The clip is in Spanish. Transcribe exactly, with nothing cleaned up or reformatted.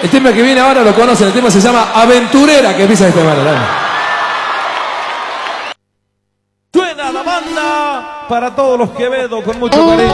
El tema que viene ahora lo conocen, el tema se llama Aventurera, que empieza de esta manera. Suena la banda para todos los Quevedo con mucho cariño.